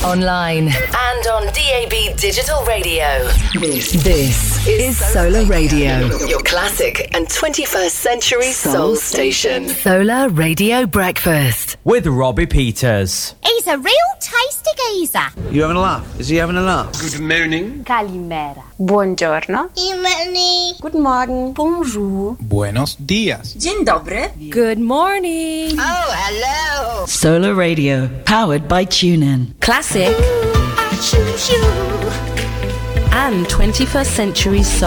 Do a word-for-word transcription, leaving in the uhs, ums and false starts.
online, and on D A B Digital Radio. This, this is Solar Radio, your classic and twenty-first century soul station. Solar Radio Breakfast with Robbie Peters. He's a real tasty geezer. You having a laugh? Is he having a laugh? Good morning. Kalimera. Buongiorno. Imani. Good morning. Bonjour. Buenos días. Dzień dobry. Good morning. Oh, hello. Solar Radio, powered by TuneIn. Classic Ooh, I choose you. and twenty-first century soul.